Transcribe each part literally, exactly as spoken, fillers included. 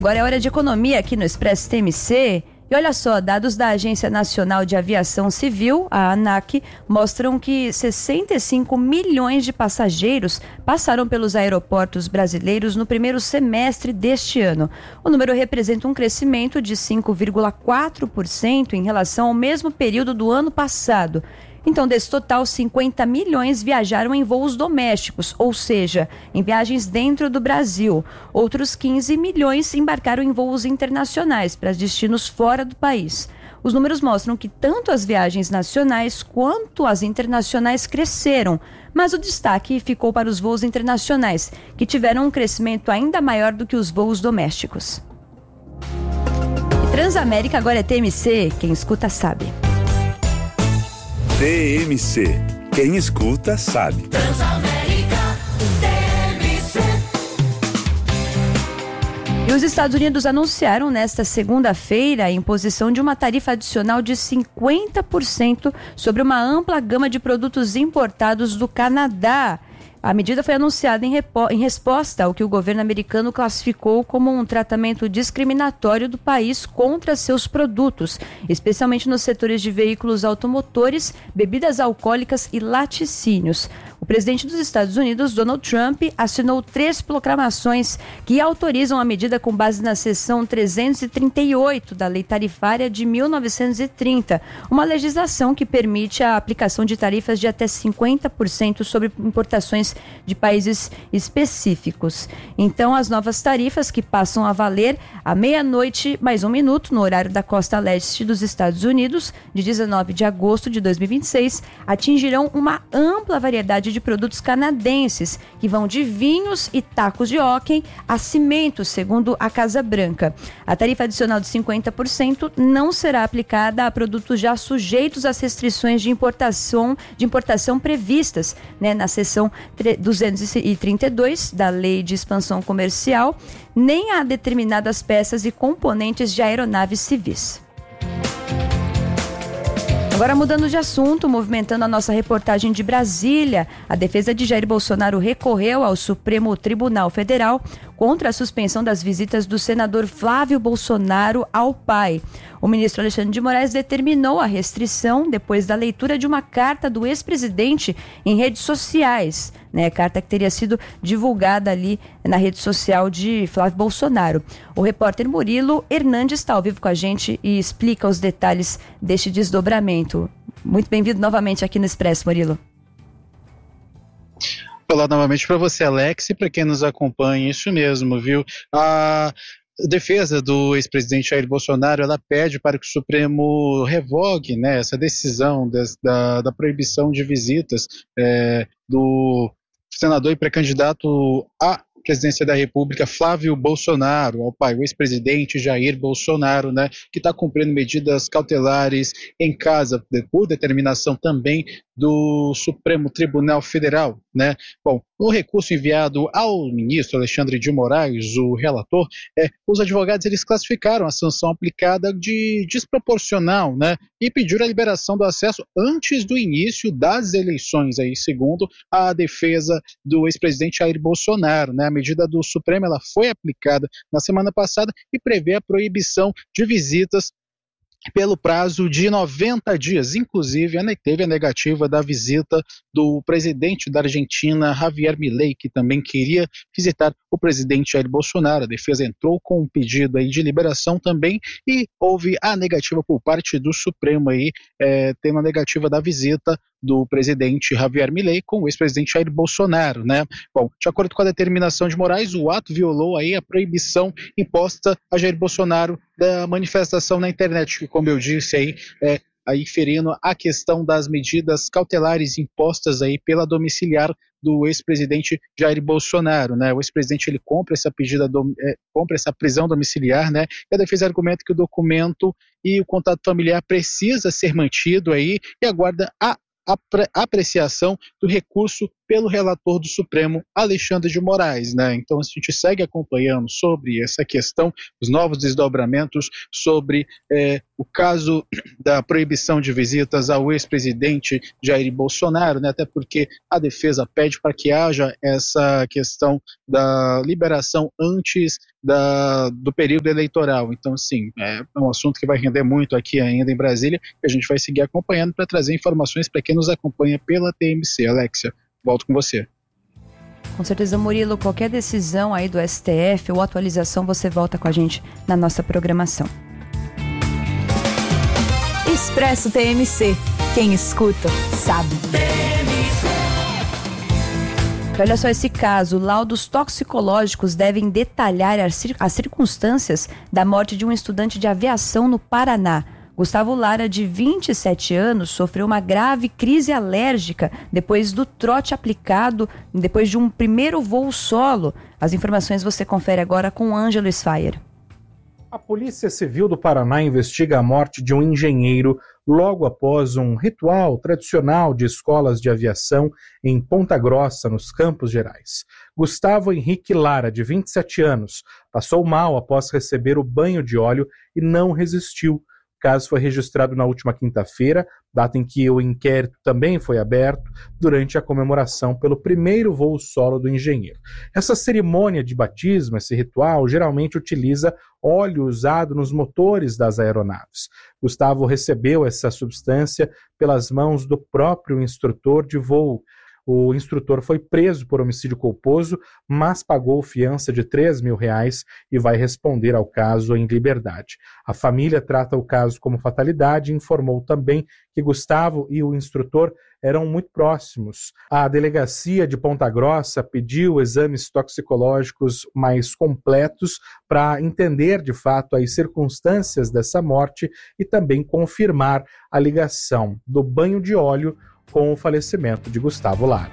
Agora é hora de economia aqui no Expresso T M C. E olha só, dados da Agência Nacional de Aviação Civil, a ANAC, mostram que sessenta e cinco milhões de passageiros passaram pelos aeroportos brasileiros no primeiro semestre deste ano. O número representa um crescimento de cinco vírgula quatro por cento em relação ao mesmo período do ano passado. Então, desse total, cinquenta milhões viajaram em voos domésticos, ou seja, em viagens dentro do Brasil. Outros quinze milhões embarcaram em voos internacionais para destinos fora do país. Os números mostram que tanto as viagens nacionais quanto as internacionais cresceram, mas o destaque ficou para os voos internacionais, que tiveram um crescimento ainda maior do que os voos domésticos. E Transamérica agora é T M C, quem escuta sabe. T M C. Quem escuta sabe. Transamérica, T M C. E os Estados Unidos anunciaram nesta segunda-feira a imposição de uma tarifa adicional de cinquenta por cento sobre uma ampla gama de produtos importados do Canadá. A medida foi anunciada em, repo- em resposta ao que o governo americano classificou como um tratamento discriminatório do país contra seus produtos, especialmente nos setores de veículos automotores, bebidas alcoólicas e laticínios. O presidente dos Estados Unidos, Donald Trump, assinou três proclamações que autorizam a medida com base na seção trezentos e trinta e oito da Lei Tarifária de mil novecentos e trinta, uma legislação que permite a aplicação de tarifas de até cinquenta por cento sobre importações de países específicos. Então, as novas tarifas, que passam a valer à meia-noite mais um minuto no horário da costa leste dos Estados Unidos, de dezenove de agosto de dois mil e vinte e seis, atingirão uma ampla variedade de produtos canadenses, que vão de vinhos e tacos de hóquei a cimentos, segundo a Casa Branca. A tarifa adicional de cinquenta por cento não será aplicada a produtos já sujeitos às restrições de importação, de importação previstas, né, na seção duzentos e trinta e dois da Lei de Expansão Comercial, nem a determinadas peças e componentes de aeronaves civis. Agora, mudando de assunto, movimentando a nossa reportagem de Brasília, a defesa de Jair Bolsonaro recorreu ao Supremo Tribunal Federal contra a suspensão das visitas do senador Flávio Bolsonaro ao pai. O ministro Alexandre de Moraes determinou a restrição depois da leitura de uma carta do ex-presidente em redes sociais, né? Carta que teria sido divulgada ali na rede social de Flávio Bolsonaro. O repórter Murilo Hernandes está ao vivo com a gente e explica os detalhes deste desdobramento. Muito bem-vindo novamente aqui no Expresso, Murilo. Olá novamente para você, Alex, e para quem nos acompanha, isso mesmo, viu? A defesa do ex-presidente Jair Bolsonaro, ela pede para que o Supremo revogue, né, essa decisão des, da, da proibição de visitas é, do senador e pré-candidato a presidência da República, Flávio Bolsonaro, ao pai, o ex-presidente Jair Bolsonaro, né, que está cumprindo medidas cautelares em casa, por determinação também do Supremo Tribunal Federal, né? Bom, no recurso enviado ao ministro Alexandre de Moraes, o relator, é, os advogados eles classificaram a sanção aplicada de desproporcional, né? E pediram a liberação do acesso antes do início das eleições, aí, segundo a defesa do ex-presidente Jair Bolsonaro, né? A medida do Supremo ela foi aplicada na semana passada e prevê a proibição de visitas pelo prazo de noventa dias, inclusive teve a negativa da visita do presidente da Argentina, Javier Milei, que também queria visitar o presidente Jair Bolsonaro. A defesa entrou com um pedido aí de liberação também e houve a negativa por parte do Supremo aí, é, tendo a negativa da visita do presidente Javier Milei com o ex-presidente Jair Bolsonaro, né? Bom, de acordo com a determinação de Moraes, o ato violou aí a proibição imposta a Jair Bolsonaro da manifestação na internet, que, como eu disse aí, é, aí ferindo a questão das medidas cautelares impostas aí pela domiciliar do ex-presidente Jair Bolsonaro, né? O ex-presidente ele compra essa pedida, do, é, compra essa prisão domiciliar, né? E a defesa argumenta que o documento e o contato familiar precisa ser mantido aí e aguarda a apreciação do recurso pelo relator do Supremo, Alexandre de Moraes, né? Então a gente segue acompanhando sobre essa questão, os novos desdobramentos sobre é, o caso da proibição de visitas ao ex-presidente Jair Bolsonaro, né? Até porque a defesa pede para que haja essa questão da liberação antes da, do período eleitoral. Então, sim, é um assunto que vai render muito aqui ainda em Brasília, e a gente vai seguir acompanhando para trazer informações para quem nos acompanha pela T M C. Alexia, volto com você. Com certeza, Murilo, qualquer decisão aí do S T F ou atualização, você volta com a gente na nossa programação. Expresso T M C. Quem escuta, sabe. Olha só esse caso. Laudos toxicológicos devem detalhar as, cir- as circunstâncias da morte de um estudante de aviação no Paraná. Gustavo Lara, de vinte e sete anos, sofreu uma grave crise alérgica depois do trote aplicado, depois de um primeiro voo solo. As informações você confere agora com Ângelo Sfaier. A Polícia Civil do Paraná investiga a morte de um engenheiro logo após um ritual tradicional de escolas de aviação em Ponta Grossa, nos Campos Gerais. Gustavo Henrique Lara, de vinte e sete anos, passou mal após receber o banho de óleo e não resistiu. O caso foi registrado na última quinta-feira, data em que o inquérito também foi aberto durante a comemoração pelo primeiro voo solo do engenheiro. Essa cerimônia de batismo, esse ritual, geralmente utiliza óleo usado nos motores das aeronaves. Gustavo recebeu essa substância pelas mãos do próprio instrutor de voo. O instrutor foi preso por homicídio culposo, mas pagou fiança de três mil reais e vai responder ao caso em liberdade. A família trata o caso como fatalidade e informou também que Gustavo e o instrutor eram muito próximos. A delegacia de Ponta Grossa pediu exames toxicológicos mais completos para entender de fato as circunstâncias dessa morte e também confirmar a ligação do banho de óleo com o falecimento de Gustavo Lara.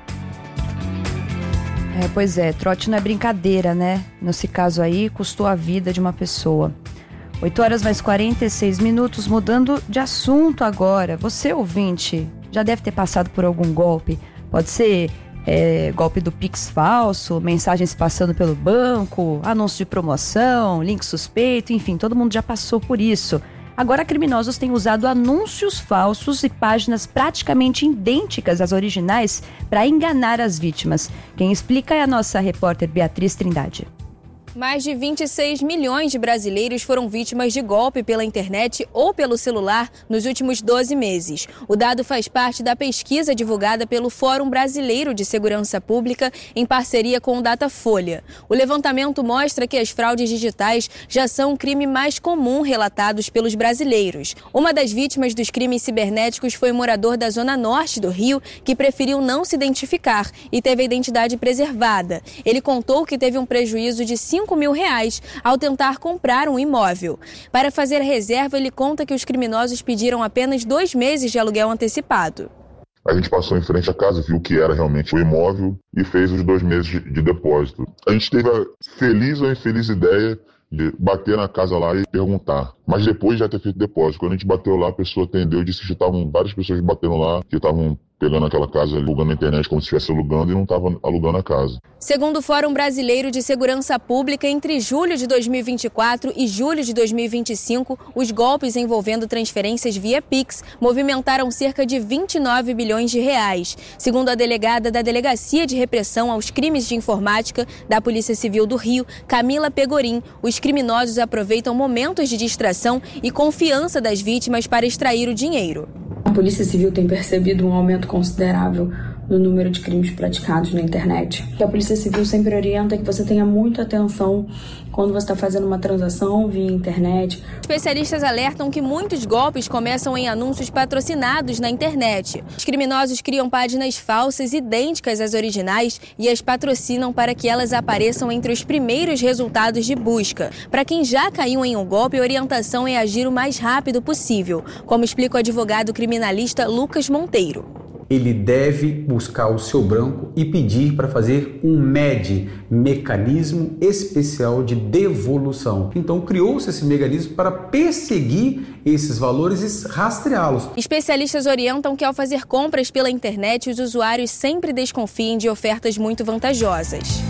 É, pois é, trote não é brincadeira, né? Nesse caso aí, custou a vida de uma pessoa. oito horas mais quarenta e seis minutos, mudando de assunto agora. Você, ouvinte, já deve ter passado por algum golpe. Pode ser é, golpe do Pix falso, mensagens passando pelo banco, anúncio de promoção, link suspeito, enfim, todo mundo já passou por isso. Agora, criminosos têm usado anúncios falsos e páginas praticamente idênticas às originais para enganar as vítimas. Quem explica é a nossa repórter Beatriz Trindade. Mais de vinte e seis milhões de brasileiros foram vítimas de golpe pela internet ou pelo celular nos últimos doze meses. O dado faz parte da pesquisa divulgada pelo Fórum Brasileiro de Segurança Pública em parceria com o Datafolha. O levantamento mostra que as fraudes digitais já são o crime mais comum relatados pelos brasileiros. Uma das vítimas dos crimes cibernéticos foi um morador da Zona Norte do Rio que preferiu não se identificar e teve a identidade preservada. Ele contou que teve um prejuízo de cinco mil reais ao tentar comprar um imóvel. Para fazer reserva, ele conta que os criminosos pediram apenas dois meses de aluguel antecipado. A gente passou em frente à casa, viu que era realmente o imóvel e fez os dois meses de, de depósito. A gente teve a feliz ou infeliz ideia de bater na casa lá e perguntar. Mas depois de já ter feito depósito, quando a gente bateu lá, a pessoa atendeu e disse que estavam várias pessoas batendo lá, que estavam pegando aquela casa, alugando na internet como se estivesse alugando e não estavam alugando a casa. Segundo o Fórum Brasileiro de Segurança Pública, entre julho de dois mil e vinte e quatro e julho de dois mil e vinte e cinco, os golpes envolvendo transferências via Pix movimentaram cerca de vinte e nove bilhões de reais. Segundo a delegada da Delegacia de Repressão aos Crimes de Informática da Polícia Civil do Rio, Camila Pegorim, os criminosos aproveitam momentos de distração e confiança das vítimas para extrair o dinheiro. A Polícia Civil tem percebido um aumento considerável no número de crimes praticados na internet. A Polícia Civil sempre orienta que você tenha muita atenção quando você está fazendo uma transação via internet. Especialistas alertam que muitos golpes começam em anúncios patrocinados na internet. Os criminosos criam páginas falsas idênticas às originais e as patrocinam para que elas apareçam entre os primeiros resultados de busca. Para quem já caiu em um golpe, a orientação é agir o mais rápido possível, como explica o advogado criminalista Lucas Monteiro. ele deve buscar o seu banco e pedir para fazer um M E D, Mecanismo Especial de Devolução. Então criou-se esse mecanismo para perseguir esses valores e rastreá-los. Especialistas orientam que ao fazer compras pela internet, os usuários sempre desconfiem de ofertas muito vantajosas.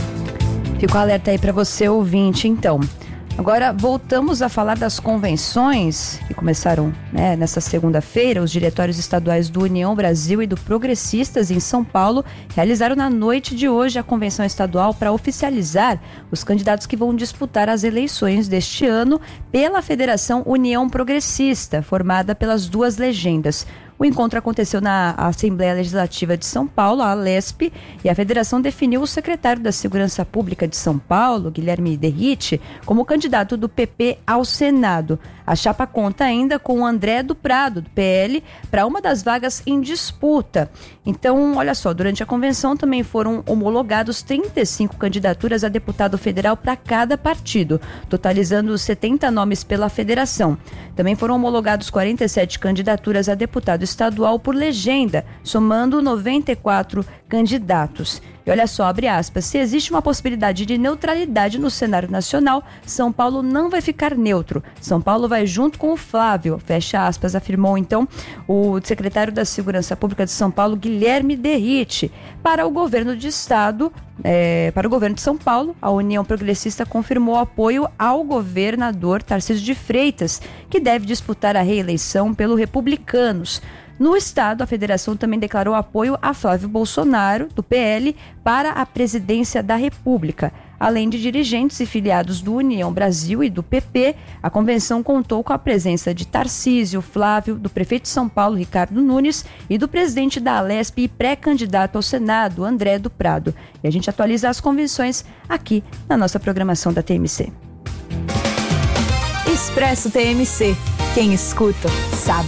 Fico alerta aí para você, ouvinte, então. Agora, voltamos a falar das convenções que começaram, né, nesta segunda-feira. Os diretórios estaduais do União Brasil e do Progressistas em São Paulo realizaram na noite de hoje a convenção estadual para oficializar os candidatos que vão disputar as eleições deste ano pela Federação União Progressista, formada pelas duas legendas. O encontro aconteceu na Assembleia Legislativa de São Paulo, a Alesp, e a federação definiu o secretário da Segurança Pública de São Paulo, Guilherme Derrite, como candidato do P P ao Senado. A chapa conta ainda com o André do Prado, do P L, para uma das vagas em disputa. Então, olha só, durante a convenção também foram homologados trinta e cinco candidaturas a deputado federal para cada partido, totalizando setenta nomes pela federação. Também foram homologados quarenta e sete candidaturas a deputado estadual por legenda, somando noventa e quatro candidatos. E olha só, abre aspas, se existe uma possibilidade de neutralidade no cenário nacional, São Paulo não vai ficar neutro. São Paulo vai junto com o Flávio, fecha aspas, afirmou então o secretário da Segurança Pública de São Paulo, Guilherme Derrite. Para o governo de estado, é, para o governo de São Paulo, a União Progressista confirmou apoio ao governador Tarcísio de Freitas, que deve disputar a reeleição pelo Republicanos. No estado, a federação também declarou apoio a Flávio Bolsonaro, do P L, para a presidência da República. Além de dirigentes e filiados do União Brasil e do P P, a convenção contou com a presença de Tarcísio, Flávio, do prefeito de São Paulo, Ricardo Nunes, e do presidente da Alesp e pré-candidato ao Senado, André do Prado. E a gente atualiza as convenções aqui na nossa programação da T M C. Expresso T M C. Quem escuta, sabe.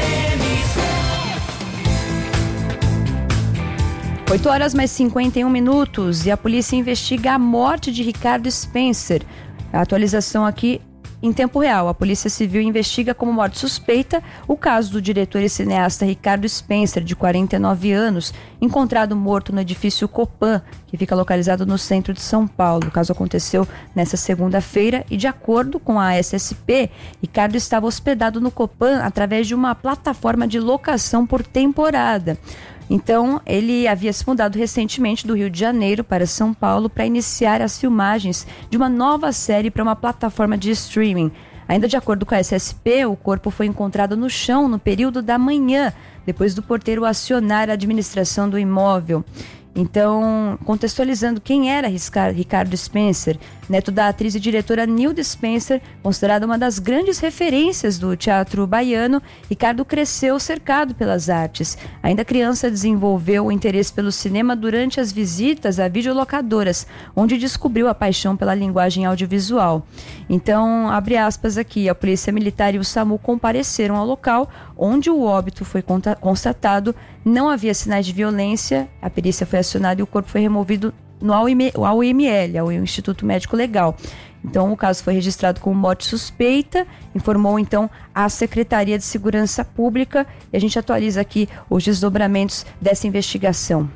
oito horas mais cinquenta e um minutos e a polícia investiga a morte de Ricardo Spencer. A atualização aqui em tempo real. A Polícia Civil investiga como morte suspeita o caso do diretor e cineasta Ricardo Spencer, de quarenta e nove anos, encontrado morto no edifício Copan, que fica localizado no centro de São Paulo. O caso aconteceu nesta segunda-feira e, de acordo com a S S P, Ricardo estava hospedado no Copan através de uma plataforma de locação por temporada. Então, ele havia se mudado recentemente do Rio de Janeiro para São Paulo para iniciar as filmagens de uma nova série para uma plataforma de streaming. Ainda de acordo com a S S P, o corpo foi encontrado no chão no período da manhã, depois do porteiro acionar a administração do imóvel. Então, contextualizando quem era Ricardo Spencer, neto da atriz e diretora Nilda Spencer, considerada uma das grandes referências do teatro baiano, Ricardo cresceu cercado pelas artes. Ainda criança, desenvolveu o interesse pelo cinema durante as visitas a videolocadoras, onde descobriu a paixão pela linguagem audiovisual. Então, abre aspas aqui, a Polícia Militar e o SAMU compareceram ao local, onde o óbito foi constatado. Não havia sinais de violência, a perícia foi acionada e o corpo foi removido no A U M L, ao Instituto Médico Legal. Então, o caso foi registrado como morte suspeita, informou então a Secretaria de Segurança Pública, e a gente atualiza aqui os desdobramentos dessa investigação.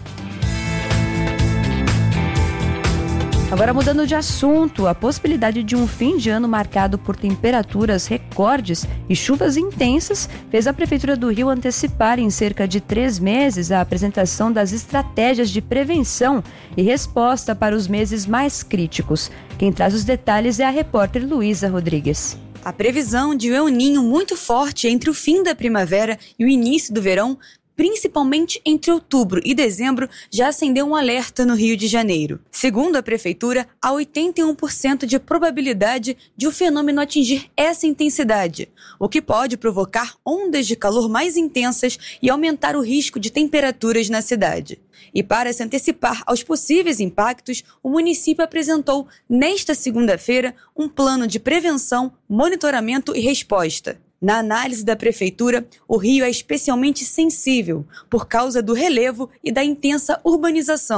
Agora, mudando de assunto, a possibilidade de um fim de ano marcado por temperaturas recordes e chuvas intensas fez a Prefeitura do Rio antecipar em cerca de três meses a apresentação das estratégias de prevenção e resposta para os meses mais críticos. Quem traz os detalhes é a repórter Luísa Rodrigues. A previsão de um El Niño muito forte entre o fim da primavera e o início do verão, principalmente entre outubro e dezembro, já acendeu um alerta no Rio de Janeiro. Segundo a Prefeitura, há oitenta e um por cento de probabilidade de o fenômeno atingir essa intensidade, o que pode provocar ondas de calor mais intensas e aumentar o risco de temperaturas na cidade. E para se antecipar aos possíveis impactos, o município apresentou, nesta segunda-feira, um plano de prevenção, monitoramento e resposta. Na análise da Prefeitura, o Rio é especialmente sensível por causa do relevo e da intensa urbanização.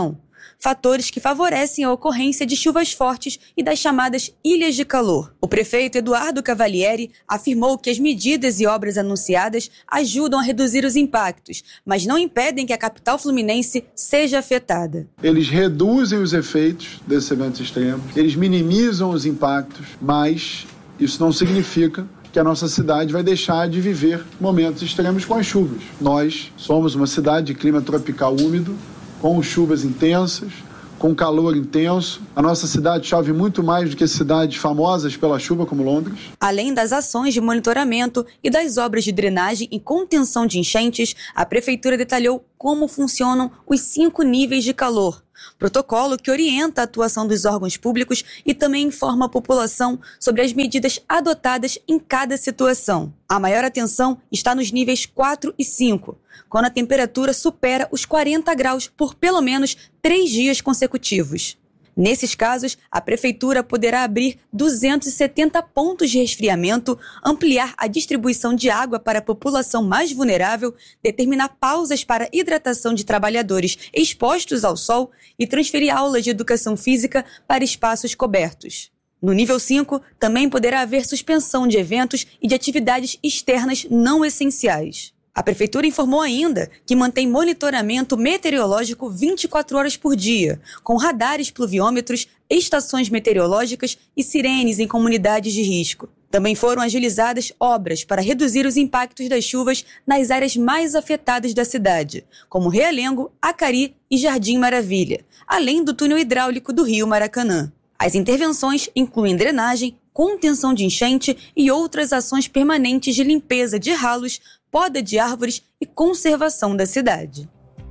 fatores que favorecem a ocorrência de chuvas fortes e das chamadas ilhas de calor. O prefeito Eduardo Cavalieri afirmou que as medidas e obras anunciadas ajudam a reduzir os impactos, mas não impedem que a capital fluminense seja afetada. Eles reduzem os efeitos desses eventos extremos, eles minimizam os impactos, mas isso não significa que a nossa cidade vai deixar de viver momentos extremos com as chuvas. Nós somos uma cidade de clima tropical úmido, com chuvas intensas, com calor intenso. A nossa cidade chove muito mais do que cidades famosas pela chuva como Londres. Além das ações de monitoramento e das obras de drenagem e contenção de enchentes, a Prefeitura detalhou como funcionam os cinco níveis de calor. Protocolo que orienta a atuação dos órgãos públicos e também informa a população sobre as medidas adotadas em cada situação. A maior atenção está nos níveis quatro e cinco, quando a temperatura supera os quarenta graus por pelo menos três dias consecutivos. Nesses casos, a Prefeitura poderá abrir duzentos e setenta pontos de resfriamento, ampliar a distribuição de água para a população mais vulnerável, determinar pausas para hidratação de trabalhadores expostos ao sol e transferir aulas de educação física para espaços cobertos. No nível cinco, também poderá haver suspensão de eventos e de atividades externas não essenciais. A Prefeitura informou ainda que mantém monitoramento meteorológico vinte e quatro horas por dia, com radares pluviômetros, estações meteorológicas e sirenes em comunidades de risco. Também foram agilizadas obras para reduzir os impactos das chuvas nas áreas mais afetadas da cidade, como Realengo, Acari e Jardim Maravilha, além do túnel hidráulico do Rio Maracanã. As intervenções incluem drenagem, contenção de enchente e outras ações permanentes de limpeza de ralos, poda de árvores e conservação da cidade.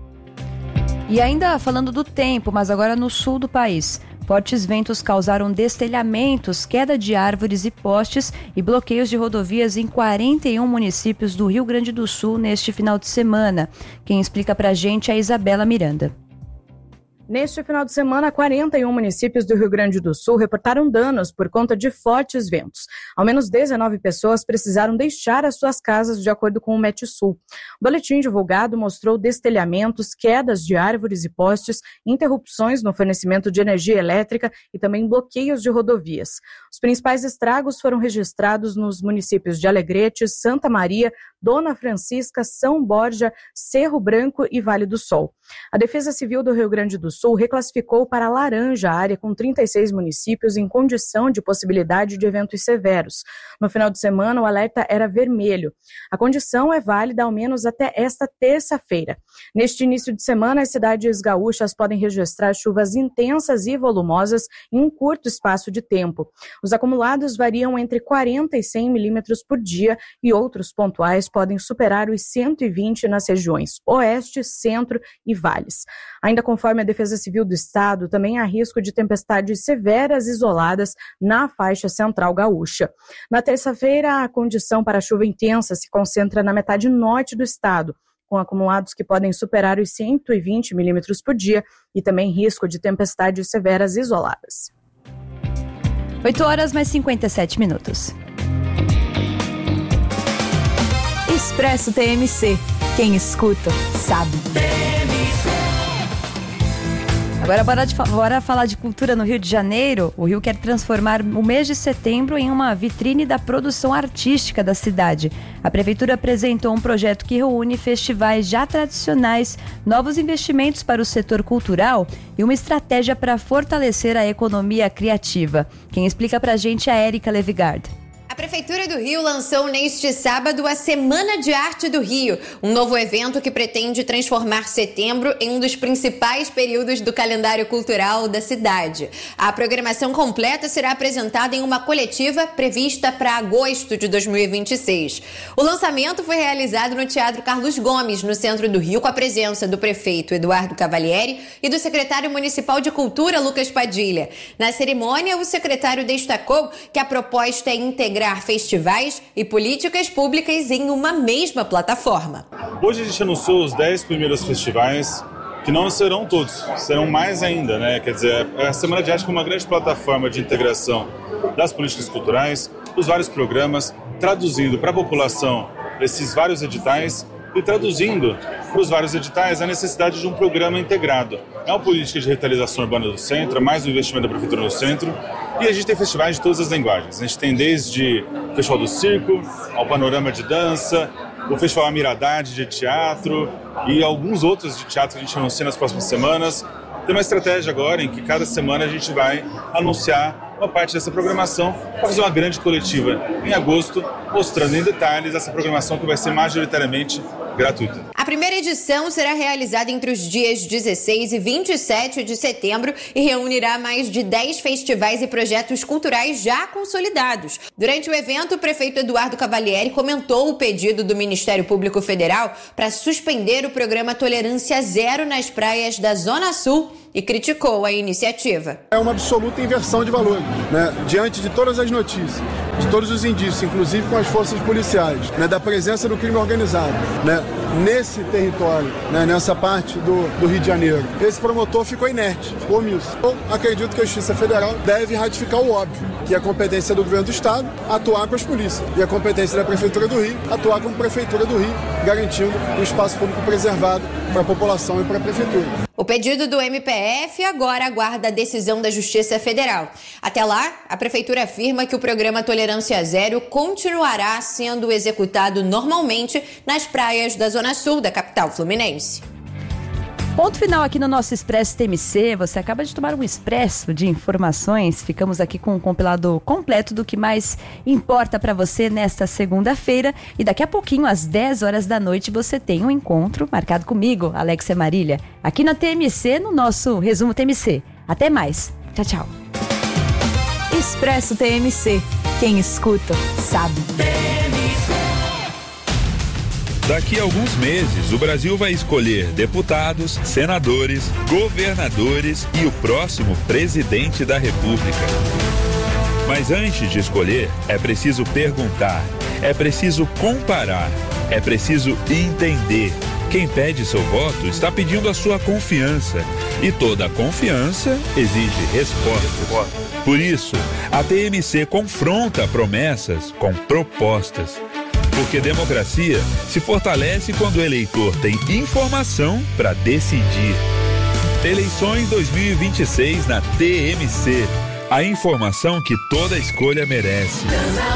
E ainda falando do tempo, mas agora no sul do país. Fortes ventos causaram destelhamentos, queda de árvores e postes e bloqueios de rodovias em quarenta e um municípios do Rio Grande do Sul neste final de semana. Quem explica pra gente é a Isabela Miranda. Neste final de semana, quarenta e um municípios do Rio Grande do Sul reportaram danos por conta de fortes ventos. Ao menos dezenove pessoas precisaram deixar as suas casas, de acordo com o Metsul. O boletim divulgado mostrou destelhamentos, quedas de árvores e postes, interrupções no fornecimento de energia elétrica e também bloqueios de rodovias. Os principais estragos foram registrados nos municípios de Alegrete, Santa Maria, Dona Francisca, São Borja, Cerro Branco e Vale do Sol. A Defesa Civil do Rio Grande do Sul reclassificou para laranja a área com trinta e seis municípios em condição de possibilidade de eventos severos. No final de semana, o alerta era vermelho. A condição é válida ao menos até esta terça-feira. Neste início de semana, as cidades gaúchas podem registrar chuvas intensas e volumosas em um curto espaço de tempo. Os acumulados variam entre quarenta e cem milímetros por dia e outros pontuais podem superar os cento e vinte nas regiões Oeste, Centro e Vales. Ainda conforme a Defesa Civil do Estado, também há risco de tempestades severas isoladas na faixa central gaúcha. Na terça-feira, a condição para chuva intensa se concentra na metade norte do estado, com acumulados que podem superar os cento e vinte milímetros por dia e também risco de tempestades severas isoladas. oito horas mais cinquenta e sete minutos. Expresso T M C. Quem escuta, sabe. Agora bora, de, bora falar de cultura no Rio de Janeiro. O Rio quer transformar o mês de setembro em uma vitrine da produção artística da cidade. A Prefeitura apresentou um projeto que reúne festivais já tradicionais, novos investimentos para o setor cultural e uma estratégia para fortalecer a economia criativa. Quem explica pra gente é a Érica Levigard. A Prefeitura do Rio lançou neste sábado a Semana de Arte do Rio, um novo evento que pretende transformar setembro em um dos principais períodos do calendário cultural da cidade. A programação completa será apresentada em uma coletiva prevista para agosto de dois mil e vinte e seis. O lançamento foi realizado no Teatro Carlos Gomes, no centro do Rio, com a presença do prefeito Eduardo Cavalieri e do secretário municipal de Cultura, Lucas Padilha. Na cerimônia, o secretário destacou que a proposta é integrar festivais e políticas públicas em uma mesma plataforma. Hoje a gente anunciou os dez primeiros festivais, que não serão todos, serão mais ainda, né? Quer dizer, a Semana de Arte é uma grande plataforma de integração das políticas culturais, os vários programas, traduzindo para a população esses vários editais e traduzindo para os vários editais a necessidade de um programa integrado. É uma política de revitalização urbana do centro, é mais um investimento da Prefeitura no centro, e a gente tem festivais de todas as linguagens. A gente tem desde o Festival do Circo, ao Panorama de Dança, o Festival Miradade de Teatro e alguns outros de teatro que a gente anuncia nas próximas semanas. Tem uma estratégia agora em que cada semana a gente vai anunciar uma parte dessa programação para fazer uma grande coletiva em agosto, mostrando em detalhes essa programação que vai ser majoritariamente gratuita. A primeira edição será realizada entre os dias dezesseis e vinte e sete de setembro e reunirá mais de dez festivais e projetos culturais já consolidados. Durante o evento, o prefeito Eduardo Cavalieri comentou o pedido do Ministério Público Federal para suspender o programa Tolerância Zero nas praias da Zona Sul e criticou a iniciativa. É uma absoluta inversão de valores, né? Diante de todas as notícias, de todos os indícios, inclusive com as forças policiais, né? Da presença do crime organizado, né? Nesse território, né? Nessa parte do, do Rio de Janeiro. Esse promotor ficou inerte, ficou omisso. Eu acredito que a Justiça Federal deve ratificar o óbvio, que é a competência do governo do Estado atuar com as polícias e a competência da Prefeitura do Rio atuar como Prefeitura do Rio, garantindo um espaço público preservado para a população e para a Prefeitura. O pedido do M P F agora aguarda a decisão da Justiça Federal. Até lá, a Prefeitura afirma que o programa Tolerância Zero continuará sendo executado normalmente nas praias da Zona Sul da capital fluminense. Ponto final aqui no nosso Expresso T M C. Você acaba de tomar um expresso de informações. Ficamos aqui com um compilado completo do que mais importa para você nesta segunda-feira. E daqui a pouquinho, às dez horas da noite, você tem um encontro marcado comigo, Alexia Marília, aqui na T M C, no nosso Resumo T M C. Até mais. Tchau, tchau. Expresso T M C. Quem escuta, sabe. Daqui a alguns meses, o Brasil vai escolher deputados, senadores, governadores e o próximo presidente da República. Mas antes de escolher, é preciso perguntar, é preciso comparar, é preciso entender. Quem pede seu voto está pedindo a sua confiança. E toda confiança exige respostas. Por isso, a T M C confronta promessas com propostas. Porque democracia se fortalece quando o eleitor tem informação para decidir. Eleições dois mil e vinte e seis na T M C. A informação que toda escolha merece.